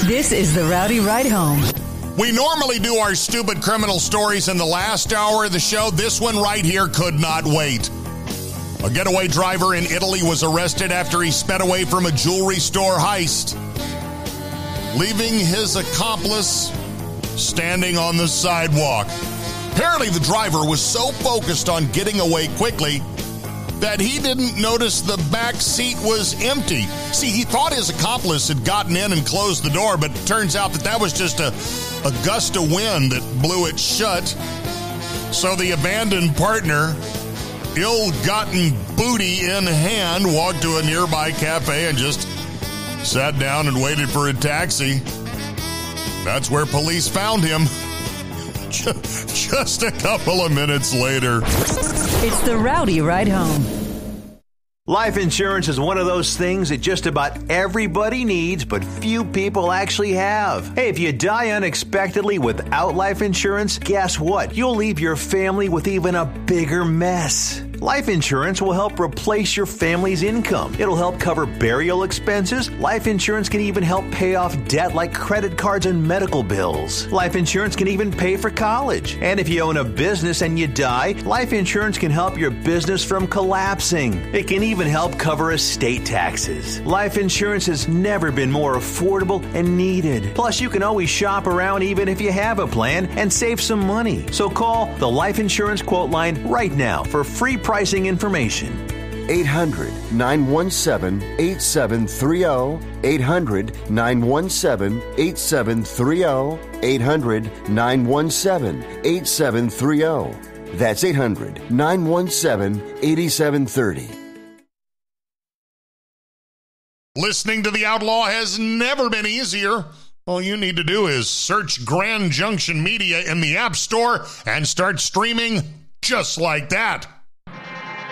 This is the Rowdy Ride Home. We normally do our stupid criminal stories in the last hour of the show. This one right here could not wait. A getaway driver in Italy was arrested after he sped away from a jewelry store heist, leaving his accomplice standing on the sidewalk. Apparently, the driver was so focused on getting away quickly that he didn't notice the back seat was empty. See, he thought his accomplice had gotten in and closed the door, but it turns out that was just a gust of wind that blew it shut. So the abandoned partner, ill-gotten booty in hand, walked to a nearby cafe and just sat down and waited for a taxi. That's where police found him. Just a couple of minutes later. It's the Rowdy Ride Home. Life insurance is one of those things that just about everybody needs, but few people actually have. Hey, if you die unexpectedly without life insurance, guess what? You'll leave your family with even a bigger mess. Life insurance will help replace your family's income. It'll help cover burial expenses. Life insurance can even help pay off debt like credit cards and medical bills. Life insurance can even pay for college. And if you own a business and you die, life insurance can help your business from collapsing. It can even help cover estate taxes. Life insurance has never been more affordable and needed. Plus, you can always shop around even if you have a plan and save some money. So call the Life Insurance Quote Line right now for free pricing information. 800-917-8730. 800-917-8730. 800-917-8730. That's 800-917-8730. Listening to The Outlaw has never been easier. All you need to do is search Grand Junction Media in the App Store and start streaming just like that.